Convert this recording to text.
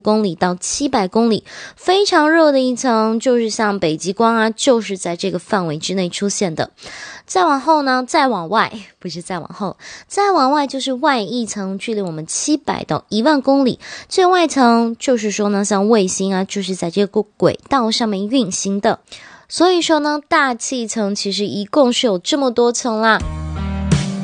公里到700公里，非常热的一层，就是像北极光啊，就是在这个范围之内出现的。再往后呢，再往外，不是再往后，再往外就是外一层，距离我们700到10000公里。最外层就是说呢，像卫星啊，就是在这个轨道上面运行的。所以说呢，大气层其实一共是有这么多层啦。